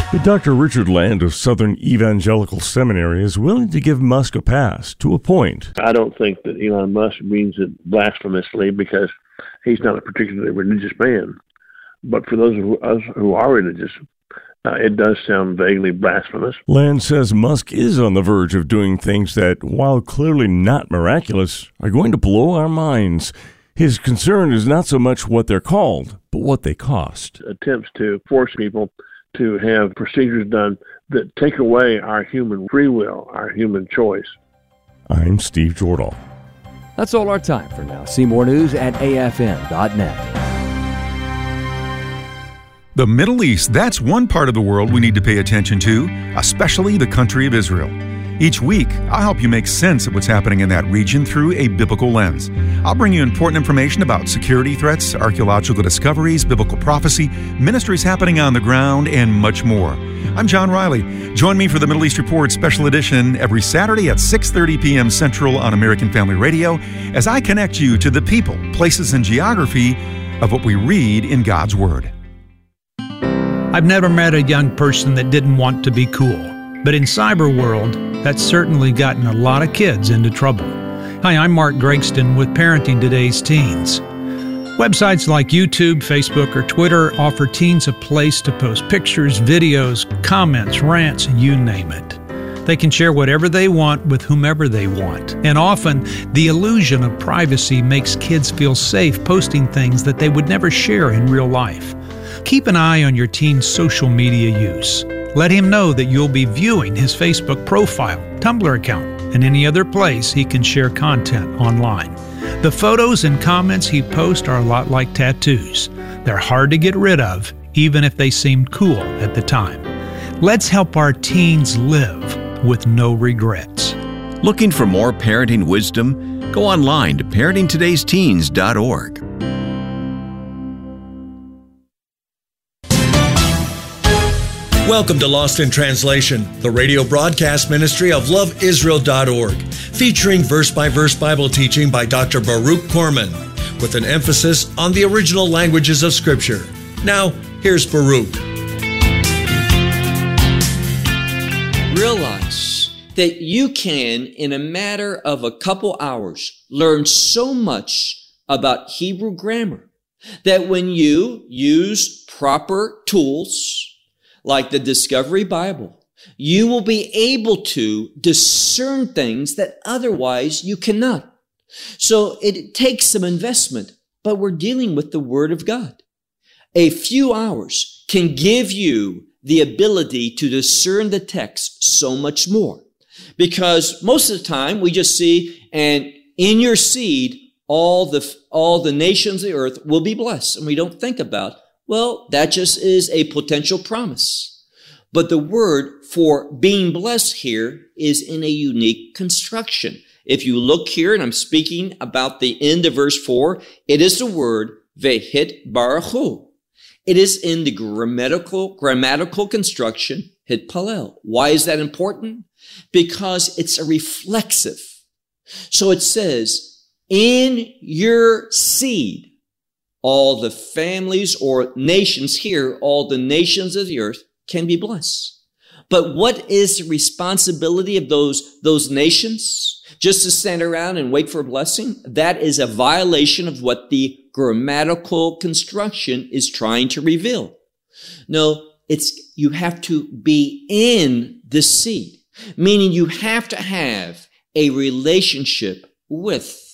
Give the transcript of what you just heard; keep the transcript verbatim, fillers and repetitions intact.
But Doctor Richard Land of Southern Evangelical Seminary is willing to give Musk a pass, to a point. I don't think that Elon Musk means it blasphemously because he's not a particularly religious man. But for those of us who are religious, uh, it does sound vaguely blasphemous. Land says Musk is on the verge of doing things that, while clearly not miraculous, are going to blow our minds. His concern is not so much what they're called, but what they cost. Attempts to force people to have procedures done that take away our human free will, our human choice. I'm Steve Jordahl. That's all our time for now. See more news at A F M dot net. The Middle East, that's one part of the world we need to pay attention to, especially the country of Israel. Each week, I'll help you make sense of what's happening in that region through a biblical lens. I'll bring you important information about security threats, archaeological discoveries, biblical prophecy, ministries happening on the ground, and much more. I'm John Riley. Join me for the Middle East Report Special Edition every Saturday at six thirty p.m. Central on American Family Radio as I connect you to the people, places, and geography of what we read in God's Word. I've never met a young person that didn't want to be cool, but in cyber world, that's certainly gotten a lot of kids into trouble. Hi, I'm Mark Gregston with Parenting Today's Teens. Websites like YouTube, Facebook, or Twitter offer teens a place to post pictures, videos, comments, rants, you name it. They can share whatever they want with whomever they want. And often, the illusion of privacy makes kids feel safe posting things that they would never share in real life. Keep an eye on your teen's social media use. Let him know that you'll be viewing his Facebook profile, Tumblr account, and any other place he can share content online. The photos and comments he posts are a lot like tattoos. They're hard to get rid of, even if they seemed cool at the time. Let's help our teens live with no regrets. Looking for more parenting wisdom? Go online to parenting todays teens dot org. Welcome to Lost in Translation, the radio broadcast ministry of love israel dot org, featuring verse-by-verse Bible teaching by Doctor Baruch Corman, with an emphasis on the original languages of Scripture. Now, here's Baruch. Realize that you can, in a matter of a couple hours, learn so much about Hebrew grammar that when you use proper tools, like the Discovery Bible, you will be able to discern things that otherwise you cannot. So it takes some investment, but we're dealing with the Word of God. A few hours can give you the ability to discern the text so much more. Because most of the time we just see, and in your seed, all the, all the nations of the earth will be blessed. And we don't think about, well, that just is a potential promise. But the word for being blessed here is in a unique construction. If you look here, and I'm speaking about the end of verse four, it is the word vehit barachu. It is in the grammatical, grammatical construction hitpalel. Why is that important? Because it's a reflexive. So it says, in your seed, all the families or nations here, all the nations of the earth can be blessed. But what is the responsibility of those, those nations? Just to stand around and wait for a blessing? That is a violation of what the grammatical construction is trying to reveal. No, it's, you have to be in the seed, meaning you have to have a relationship with